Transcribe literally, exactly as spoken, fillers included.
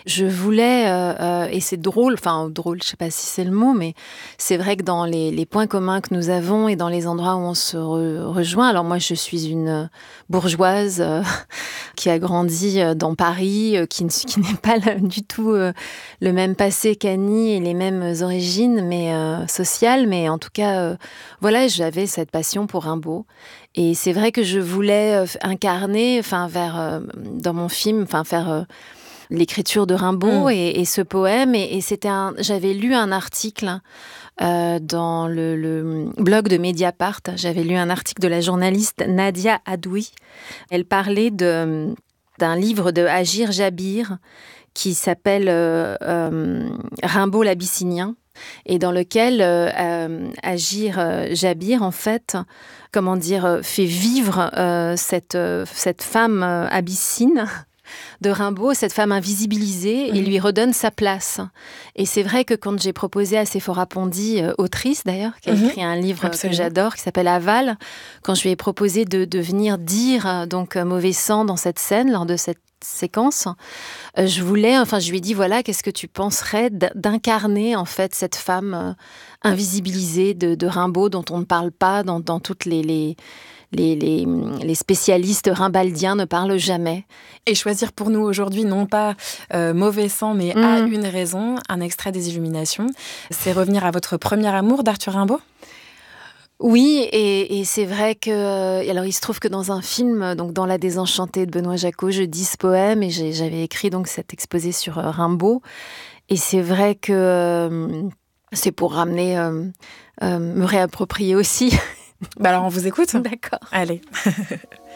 Je voulais, euh, euh, et c'est drôle, enfin drôle, je sais pas si c'est le mot, mais c'est vrai que dans les, les points communs que nous avons et dans les endroits où on se re- rejoint, alors moi je suis une bourgeoise euh, qui a grandi euh, dans Paris, euh, qui, ne- qui n'est pas là, du tout euh, le même passé qu'Annie et les mêmes origines, mais euh, sociales, mais en tout cas, euh, voilà, j'avais cette passion pour Rimbaud. Et c'est vrai que je voulais euh, incarner, enfin, vers, euh, dans mon film, enfin, faire euh, l'écriture de Rimbaud Mmh. et, et ce poème. Et, et c'était un, j'avais lu un article euh, dans le, le blog de Mediapart. J'avais lu un article de la journaliste Nadia Adoui. Elle parlait de, d'un livre de Agir Jabir qui s'appelle euh, euh, Rimbaud l'Abyssinien, et dans lequel euh, euh, Agir euh, Jabir, en fait, comment dire, euh, fait vivre euh, cette, euh, cette femme euh, abyssine de Rimbaud, cette femme invisibilisée, et Mmh. lui redonne sa place. Et c'est vrai que quand j'ai proposé à Séphora Pondy, euh, autrice d'ailleurs, qui a Mmh. écrit un livre que Absolument. j'adore, qui s'appelle Aval, quand je lui ai proposé de, de venir dire euh, donc euh, mauvais sang dans cette scène, lors de cette séquence, euh, je voulais, enfin, je lui ai dit, voilà, qu'est-ce que tu penserais d- d'incarner, en fait, cette femme euh, invisibilisée de, de Rimbaud, dont on ne parle pas, dans, dans toutes les, les, les, les, les spécialistes rimbaldiens ne parlent jamais. Et choisir pour nous aujourd'hui, non pas euh, Mauvais sang, mais À Mmh. une raison, un extrait des Illuminations, c'est revenir à votre premier amour d'Arthur Rimbaud? Oui, et, et c'est vrai que... euh, alors, il se trouve que dans un film, euh, donc dans La Désenchantée de Benoît Jacot, je dis ce poème, et j'ai- j'avais écrit donc cet exposé sur euh, Rimbaud. Et c'est vrai que euh, c'est pour ramener, euh, euh, me réapproprier aussi. Bah alors on vous écoute? D'accord. Allez.